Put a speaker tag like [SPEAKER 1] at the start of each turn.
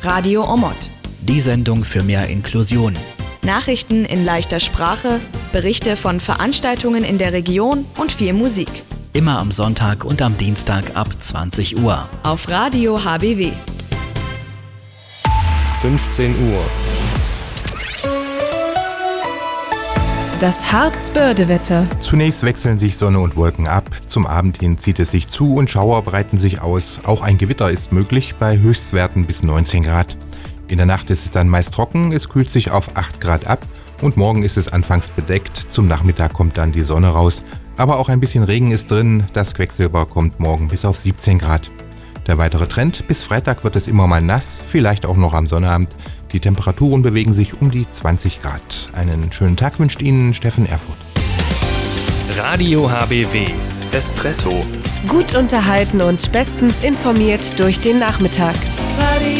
[SPEAKER 1] Radio Omot.
[SPEAKER 2] Die Sendung für mehr Inklusion.
[SPEAKER 1] Nachrichten in leichter Sprache, Berichte von Veranstaltungen in der Region und viel Musik.
[SPEAKER 2] Immer am Sonntag und am Dienstag ab 20 Uhr.
[SPEAKER 1] Auf Radio HBW.
[SPEAKER 3] 15 Uhr.
[SPEAKER 4] Das Harzbörde-Wetter.
[SPEAKER 5] Zunächst wechseln sich Sonne und Wolken ab. Zum Abend hin zieht es sich zu und Schauer breiten sich aus. Auch ein Gewitter ist möglich bei Höchstwerten bis 19 Grad. In der Nacht ist es dann meist trocken, es kühlt sich auf 8 Grad ab und morgen ist es anfangs bedeckt. Zum Nachmittag kommt dann die Sonne raus. Aber auch ein bisschen Regen ist drin. Das Quecksilber kommt morgen bis auf 17 Grad. Der weitere Trend: bis Freitag wird es immer mal nass, vielleicht auch noch am Sonnabend. Die Temperaturen bewegen sich um die 20 Grad. Einen schönen Tag wünscht Ihnen Steffen Erfurt.
[SPEAKER 3] Radio HBW. Espresso.
[SPEAKER 4] Gut unterhalten und bestens informiert durch den Nachmittag.
[SPEAKER 1] Radio